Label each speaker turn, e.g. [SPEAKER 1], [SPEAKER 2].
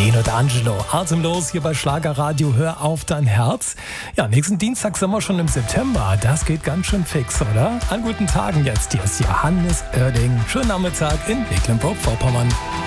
[SPEAKER 1] Nino D'Angelo, atemlos hier bei Schlagerradio, hör auf dein Herz. Ja, nächsten Dienstag sind wir schon im September, das geht ganz schön fix, oder? An guten Tagen jetzt, hier ist Johannes Oerding. Schönen Nachmittag in Mecklenburg-Vorpommern.